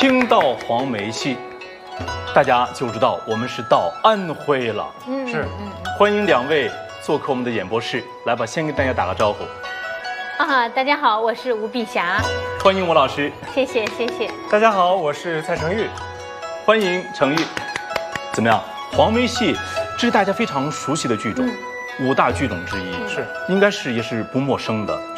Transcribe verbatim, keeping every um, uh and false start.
听到黄梅戏，大家就知道我们是到安徽了。 嗯， 是嗯欢迎两位做客我们的演播室，来吧，先跟大家打个招呼。 啊，大家好，我是吴碧霞， 欢迎吴老师， 谢谢谢谢。 大家好，我是蔡成玉。 欢迎程玉。怎么样？黄梅戏，这是大家非常熟悉的剧种，五大剧种之一， 是应该是也是不陌生的。